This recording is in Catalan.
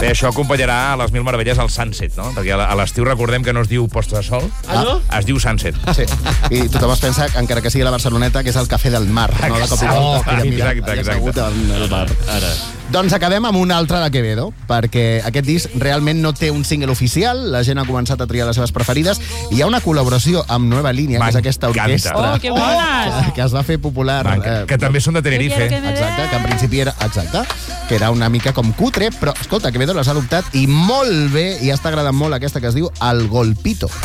Bé, això acompanyarà a les Mil Meravelles al Sunset, no? Perquè a l'estiu recordem que no es diu posta de sol, es diu Sunset. Sí, i tothom es pensa, encara que sigui la Barceloneta, que és el Cafè del Mar, no la cop i volta. Exacte. Al bar. Doncs acabem amb un altre de Quevedo, perquè aquest disc realment no té un single oficial, la gent ha començat a triar les seves preferides, i hi ha una col·laboració amb Nueva Línia, que és aquesta orquestra que bones! que es va fer popular. Que també són de Tenerife. Exacte, que en principi era... Exacte, que era una mica com cutre, però, escolta, Quevedo les ha adoptat i molt bé, i està agradant molt aquesta que es diu El Golpito.